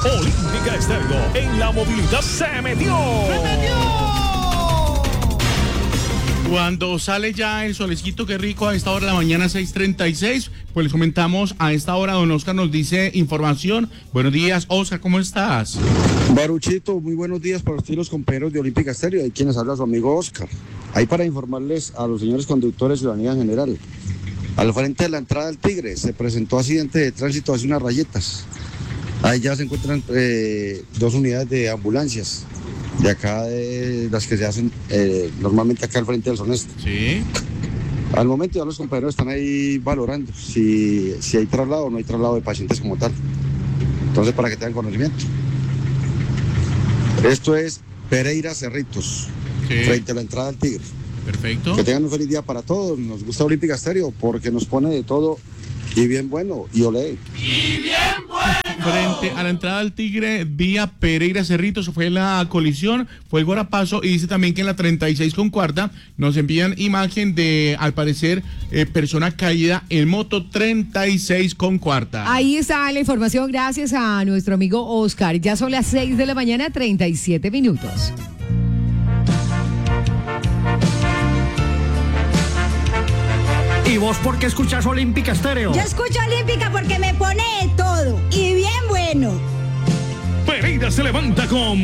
Olímpica Estéreo en la movilidad se metió. Cuando sale ya el solecito, qué rico, a esta hora de la mañana, 6:36, pues les comentamos a esta hora, don Oscar nos dice información. Buenos días, Oscar, ¿cómo estás? Baruchito, muy buenos días para ustedes los compañeros de Olímpica Estéreo, de quienes habla su amigo Oscar. Ahí para informarles a los señores conductores y ciudadanía en general. Al frente de la entrada del Tigre se presentó accidente de tránsito hace unas rayetas. Ahí ya se encuentran 2 unidades de ambulancias. De acá, de las que se hacen normalmente acá al frente del Soneste. Sí. Al momento ya los compañeros están ahí valorando si hay traslado o no hay traslado de pacientes como tal. Entonces, para que tengan conocimiento. Esto es Pereira Cerritos, Sí. frente a la entrada del Tigre. Perfecto. Que tengan un feliz día para todos. Nos gusta Olímpica Estéreo porque nos pone de todo y bien bueno. Y olé. Frente a la entrada del Tigre, vía Pereira Cerritos, fue la colisión, fue el gorapazo, y dice también que en la 36 con cuarta nos envían imagen de, al parecer, persona caída en moto 36 con cuarta. Ahí está la información, gracias a nuestro amigo Oscar. Ya son las 6 de la mañana, 37 minutos. ¿Y vos por qué escuchás Olímpica Estéreo? Yo escucho Olímpica porque me pone de todo y bien bueno. Pereira se levanta con